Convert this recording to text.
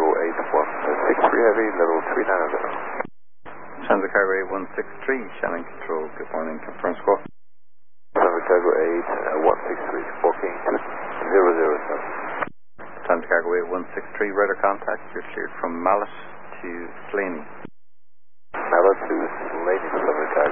8163 Heavy, level 390. Tango Cargo 8163, Shannon Control, good morning, confirm score. Tango Cargo 8163, booking 007. Tango Cargo 8163, radar contact, you're cleared from Mallet to Slaney. Mallet to Slaney, Tango